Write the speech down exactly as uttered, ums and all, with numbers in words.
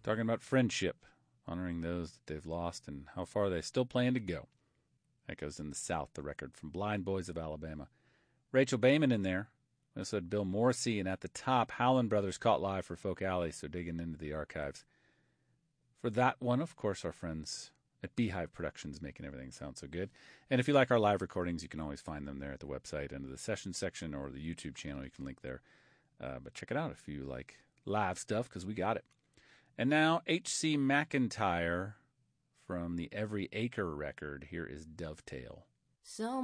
talking about friendship, honoring those that they've lost and how far they still plan to go. Echoes in the South, the record from Blind Boys of Alabama. Rachel Bayman in there. We also had Bill Morrissey, and at the top, Howland Brothers caught live for Folk Alley, so digging into the archives. For that one, of course, our friends at Beehive Productions making everything sound so good. And if you like our live recordings, you can always find them there at the website under the session section or the YouTube channel. You can link there. Uh, but check it out if you like live stuff, because we got it. And now, H C McIntyre from the Every Acre record. Here is Dovetail. So